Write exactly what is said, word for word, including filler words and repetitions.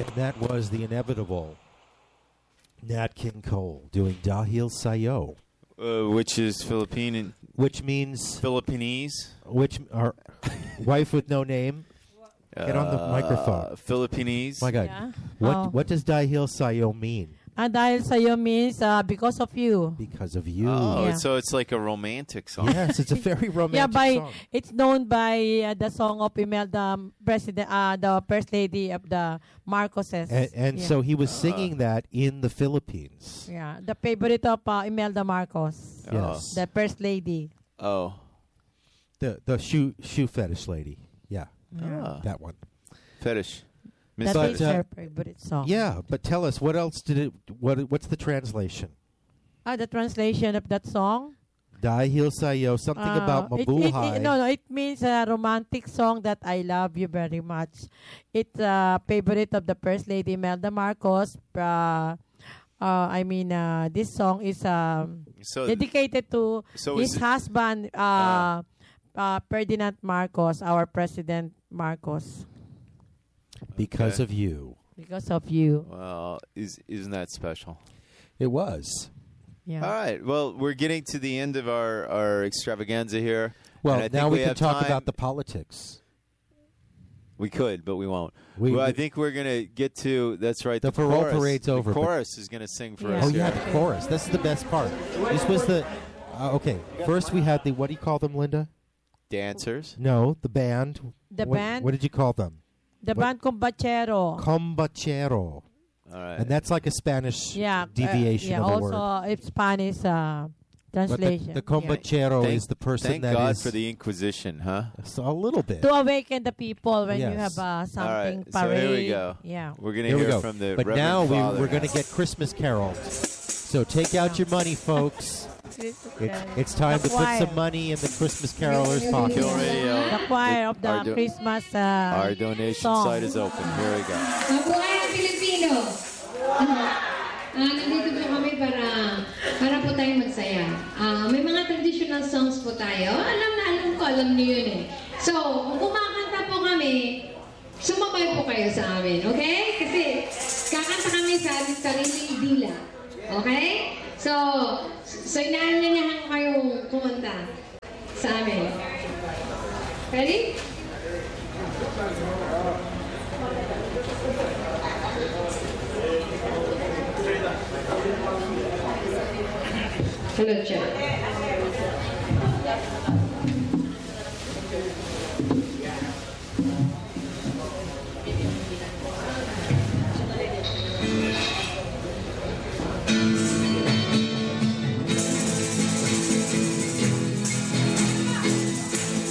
And that was the inevitable Nat King Cole doing Dahil Sayo. Uh, which is Philippine. Which means... Philippinese. Which our wife with no name. Get on the Uh, microphone. Philippinese. My God. Yeah. What Oh. what does Dahil Sayo mean? Ah, dahil sa'yo means uh, because of you. Because of you. Oh, Yeah. so it's like a romantic song. Yes, it's a very romantic Yeah, by song. it's known by uh, the song of Imelda President, uh, the first lady of the Marcoses. And, and yeah. so he was singing that in the Philippines. yeah, the favorite of uh, Imelda Marcos, Yes. the first lady. Oh. The the shoe shoe fetish lady. Yeah. Ah. That one. Fetish. That But, is uh, her favorite song. Yeah, but tell us, what else did it what what's the translation? Ah, the translation of that song. Dahil Sayo, something Ah, about it- mabuhay. It, it, no, no, it means a romantic song that I love you very much. It's a favorite of the First Lady Imelda Marcos. Uh, uh, I mean, uh, this song is um, So- dedicated to so his is it- husband, uh, uh, Ferdinand Marcos, our President Marcos. Because Okay. of you. Because of you. Well, is isn't that special? It was. Yeah. All right. Well, we're getting to the end of our, our extravaganza here. Well, And I now think we, can have talk time- about the politics. We could, but we won't. We- well, I we- think we're going to get to, that's right, The the, parole chorus. parade's over, The but- chorus is going to sing for Yeah. us Oh, yeah, here. the chorus. This is the best part. This was the... Uh, okay, first we had the... What do you call them, Linda? Dancers. No, the band. The What- band? What did you call them? The What- band Combachero. Combachero. All right. And that's like a Spanish yeah. deviation uh, yeah, of a also word. it's Spanish uh, But the, translation. the Yeah. combachero Thank- is the person Thank that God is- for the Inquisition, huh? So a little bit. To awaken the people when you Yes. have uh, something All right, so parade. here we go. Yeah. We're going to Here we hear go. from the but Reverend now we, Father. we're going to get Christmas carols. So take out your money, folks. It's, it's time The to put choir. some money in the Christmas carolers' pockets. Kill Radio. The choir of the Our do- Christmas uh, Our donation song. site is open. Here we go. Mabuhay ang Pilipino! Ah, nandito po kami para para po tayong magsaya. Ah, may mga traditional songs po tayo. Alam na alam ko, alam niyo yun eh. So, kung kumakanta po kami, sumabay po kayo sa amin, okay? Kasi kakanta kami sa ating sariling dila. Okay? So, so inaanyayahan ko kayong kumanta sa amin. Ready? Hello, Jack.